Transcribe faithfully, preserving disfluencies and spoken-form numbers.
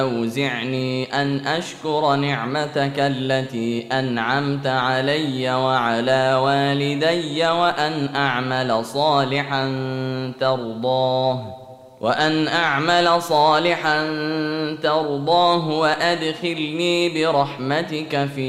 أوزعني أن أشكر نعمتك التي أنعمت علي وعلى والدي وأن أعمل صالحا ترضاه وأن أعمل صالحا ترضاه وأدخلني برحمتك في